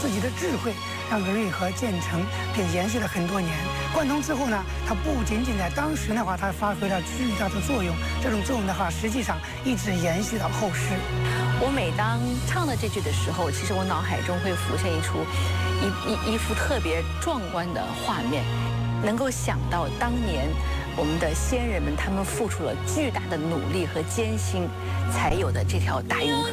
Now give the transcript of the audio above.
自己的智慧，让这瑞和建成便延续了很多年。贯通之后呢，它不仅仅在当时的话，它发挥了巨大的作用，这种作用的话，实际上一直延续到后世。 我每当唱到这句的时候，其实我脑海中会浮现一幅特别壮观的画面，能够想到当年我们的先人们他们付出了巨大的努力和艰辛，才有的这条大运河。